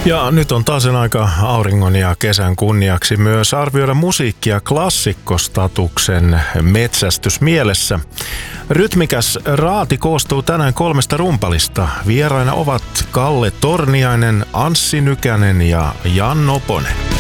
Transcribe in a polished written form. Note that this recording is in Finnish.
Ja nyt on taas sen aika auringon ja kesän kunniaksi myös arvioida musiikkia klassikkostatuksen metsästysmielessä. Rytmikäs raati koostuu tänään 3 rumpalista. Vieraina ovat Kalle Torniainen, Anssi Nykänen ja Jan Noponen.